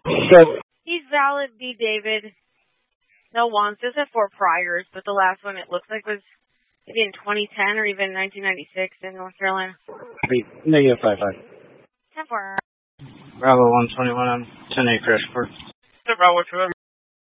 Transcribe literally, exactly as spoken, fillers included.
So, He's valid, B. David. No wants. This has four priors, but the last one it looks like was maybe in twenty ten or even nineteen ninety-six in North Carolina. negative five five. ten four. Bravo one twenty-one on ten A crash report. Bravo two.